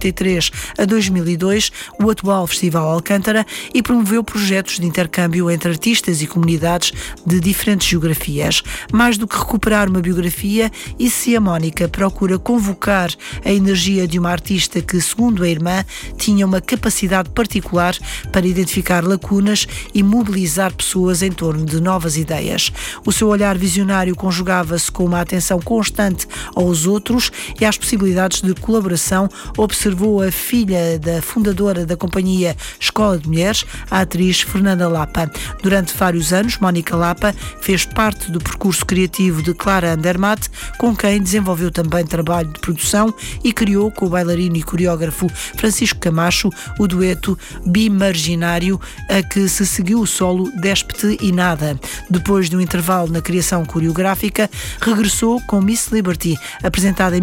1993 a 2002, o atual Festival Alcântara, e promoveu projetos de intercâmbio entre artistas e comunidades de diferentes geografias. Mais do que recuperar uma biografia, a Mónica procura convocar a energia de uma artista que, segundo a irmã, tinha uma capacidade particular para identificar lacunas e mobilizar pessoas em torno de novas ideias. O seu olhar visionário conjugava-se com uma atenção constante aos outros e às possibilidades de colaboração. Observou a filha da fundadora da companhia Escola de Mulheres, a atriz Fernanda Lapa. Durante vários anos, Mónica Lapa fez parte do percurso criativo de Clara Andermatt, com quem desenvolveu também trabalho de produção e criou com o bailarino e coreógrafo Francisco Camacho o dueto Bimarginário, a que se seguiu o solo Despe-te e Nada. Depois de um intervalo na criação coreográfica, regressou com Miss Liberty, apresentada em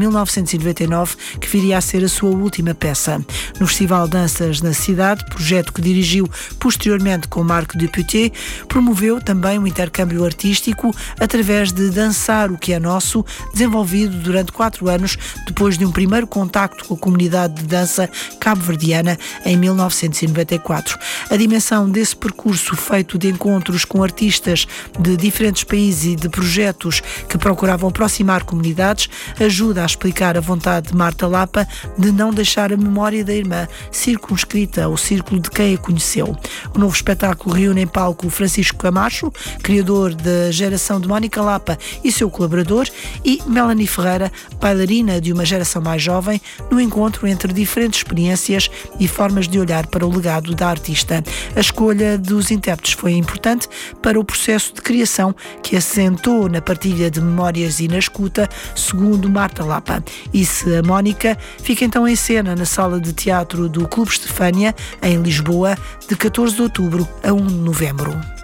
1999, que viria a ser a sua última peça. No Festival Danças na Cidade, projeto que dirigiu posteriormente com Marc Duputé, promoveu também um intercâmbio artístico através de Dançar o que é Nosso, desenvolvido durante 4 anos depois de um primeiro contacto com a comunidade de dança cabo-verdiana em 1994. A dimensão desse percurso feito de encontros com artistas de diferentes países e de projetos que procuravam aproximar comunidades ajuda a explicar a vontade de Marta Lapa de não deixar a memória da irmã circunscrita ao círculo de quem a conheceu. O novo espetáculo reúne em palco Francisco Camacho, criador da geração de Mónica Lapa e seu colaborador, e Melanie Ferreira, bailarina de uma geração mais jovem, no encontro entre diferentes experiências e formas de olhar para o legado da artista. A escolha dos intérpretes foi importante para o processo de criação, que assentou na partilha de memórias e na escuta, segundo Marta Lapa. E se a Mónica fica então em cena na sala de teatro do Clube Estefânia, em Lisboa, de 14 de outubro a 1 de novembro.